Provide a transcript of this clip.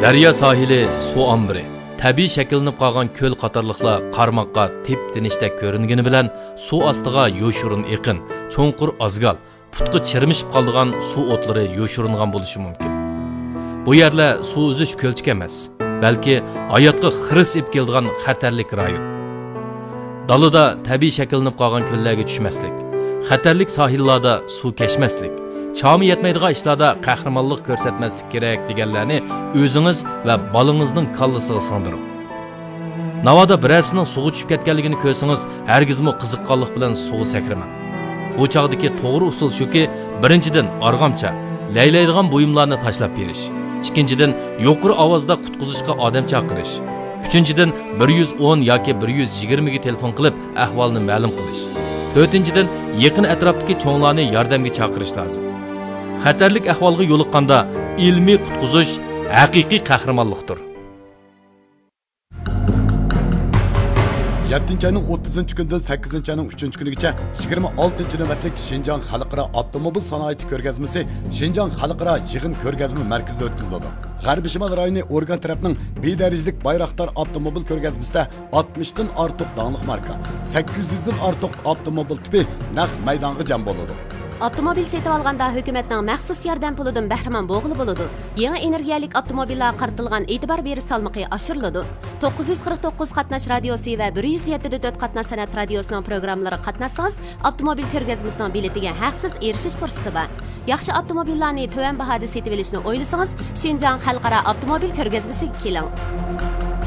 Daryo sohili suv ombiri. Tabiiy shakllanib qolgan ko'l qatorliqlar qarmoqqa tep-tinishda ko'ringani bilan suv ostiga yo'shurun eqin, cho'nqur azgal, putqi chirmishib qolgan suv o'tlari yo'shuringan bo'lishi mumkin. Bu yerlar suv uzish ko'lchik emas, balki hayotga xiris ib keladigan xatarlik rayon. Dalada tabiiy shakllanib qolgan ko'llarga tushmaslik, xatarlik sohillarda suv kechmaslik, Çami yetmeydiği işlarda qahramonlik ko'rsatmaslik kerak deganlarni o'zingiz va bolangizning kallasiga singdirib. Navoda birarsining suvga tushib ketganligini ko'rsangiz, hargizmi qiziqqonlik bilan suvga sakramang. Bu chog'dagi to'g'ri usul shuki, birinchidan arg'amcha, laylaydigan buyumlarni tashlab berish. Ikkinchidan yuqori ovozda qutqizishga odam chaqirish. Uchinchidan 110 yoki 120 ga telefon qilib ahvolni ma'lum qilish. To'rtinchidan yaqin atrofdagi cho'nglarni yordamga chaqirish lozim. Xatarlik ahvolga yo'liqqanda ilmiy qutqizish haqiqiy qahramonlikdir. 7-ayning 30-kunidan 8-ayning 3-kunigacha 26 navbatlik Şinjan Xalqaro avtomobil sanoati ko'rgazmasi Şinjan Xalqaro yig'in ko'rgazma markazida o'tkaziladi. G'arbiy Shimol rayoni organ tarafining bedarajlik Bayroqtar avtomobil ko'rgazmasida 60 dan ortiq danglik marka, 800 dan ortiq avtomobil tipi naq maydonga jam bo'ladi. Avtomobil setib olganda hukumatning maxsus yordam pulidan bahramand bo'g'ili bo'ladi. Yangi energiyalik avtomobillar qaratilgan e'tibor berish salmoqi oshiriladi. 949 qatnash radiosi va 107.4 qatnash san'at radiosining programmalari qatnashsangiz, avtomobil ko'rgazmasining biletiga haqsiz erishish fursati bor. Yaxshi avtomobillarni to'van bahoda setib olishni o'ylasangiz, Şinjan Xalqaro avtomobil ko'rgazmasiga keling.